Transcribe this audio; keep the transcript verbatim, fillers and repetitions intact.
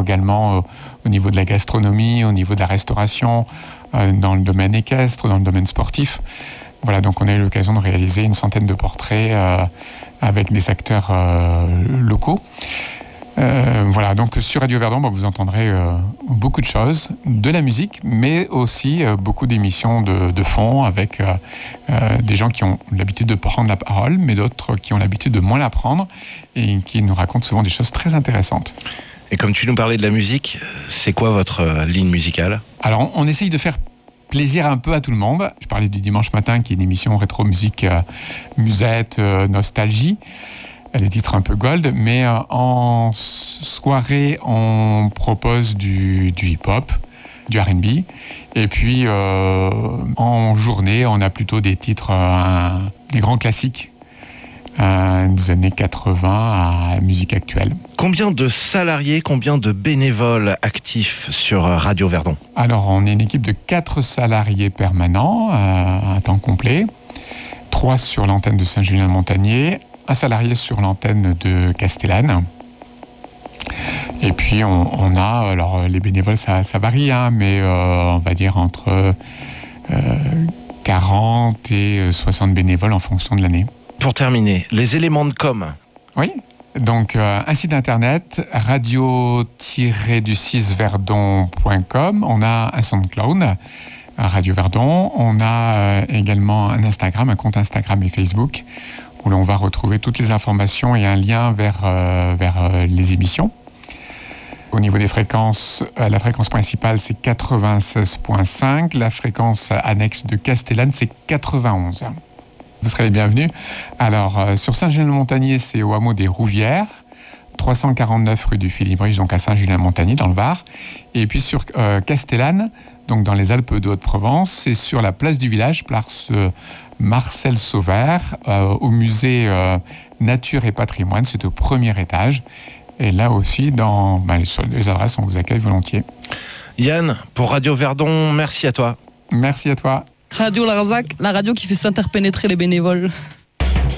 également euh, au niveau de la gastronomie, au niveau de la restauration, euh, dans le domaine équestre, dans le domaine sportif. Voilà, donc on a eu l'occasion de réaliser une centaine de portraits euh, avec des acteurs euh, locaux. Euh, voilà, donc sur Radio Verdon, bah, vous entendrez euh, beaucoup de choses, de la musique, mais aussi euh, beaucoup d'émissions de, de fond avec euh, euh, des gens qui ont l'habitude de prendre la parole, mais d'autres qui ont l'habitude de moins la prendre et qui nous racontent souvent des choses très intéressantes. Et comme tu nous parlais de la musique, c'est quoi votre euh, ligne musicale ? Alors, on, on essaye de faire plaisir un peu à tout le monde. Je parlais du dimanche matin, qui est une émission rétro-musique, euh, musette, euh, nostalgie. Les titres un peu gold, mais euh, en soirée, on propose du, du hip-hop, du R and B. Et puis, euh, en journée, on a plutôt des titres, euh, des grands classiques euh, des années quatre-vingts à musique actuelle. Combien de salariés, combien de bénévoles actifs sur Radio Verdon ? Alors, on est une équipe de quatre salariés permanents, euh, à temps complet. Trois sur l'antenne de Saint-Julien-le-Montagnier, un salarié sur l'antenne de Castellane. Et puis on, on a, alors les bénévoles ça, ça varie, hein, mais euh, on va dire entre euh, quarante et soixante bénévoles en fonction de l'année. Pour terminer, les éléments de com. Oui, donc euh, un site internet, radio tiret du six verdon point com, on a un SoundCloud, Radio Verdon, on a euh, également un Instagram, un compte Instagram et Facebook, où l'on va retrouver toutes les informations et un lien vers, euh, vers euh, les émissions. Au niveau des fréquences, euh, la fréquence principale, c'est quatre-vingt-seize virgule cinq. La fréquence annexe de Castellane, c'est quatre-vingt-onze. Vous serez les bienvenus. Alors, euh, sur Saint-Julien-le-Montagnier, c'est au hameau des Rouvières, trois cent quarante-neuf rue du Félibrige, donc à Saint-Julien-le-Montagnier, dans le Var. Et puis sur euh, Castellane, donc dans les Alpes de Haute-Provence, c'est sur la place du village, place euh, Marcel Sauvert, euh, au musée euh, Nature et Patrimoine, c'est au premier étage. Et là aussi, dans ben, sur les adresses, on vous accueille volontiers. Yann, pour Radio Verdon, merci à toi. Merci à toi. Radio Larzac, la radio qui fait s'interpénétrer les bénévoles.